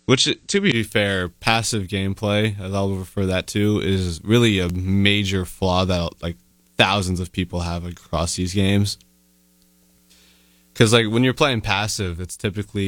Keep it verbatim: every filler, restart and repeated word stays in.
Which, to be fair, passive gameplay, as I'll refer to that to, is really a major flaw that like thousands of people have across these games. Because like when you're playing passive, it's typically